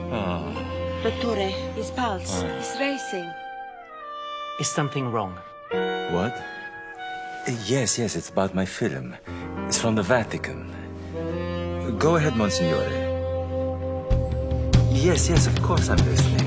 Dottore, his pulse is racing. Is something wrong? What? Yes, it's about my film. It's from the Vatican. Go ahead, Monsignore. Yes, of course I'm listening.